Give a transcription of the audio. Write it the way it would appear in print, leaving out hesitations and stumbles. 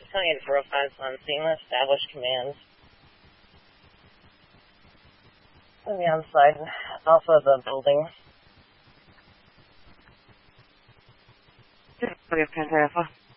28-405 Sema, establish commands. On the outside, off of the building. We have Panther Alpha.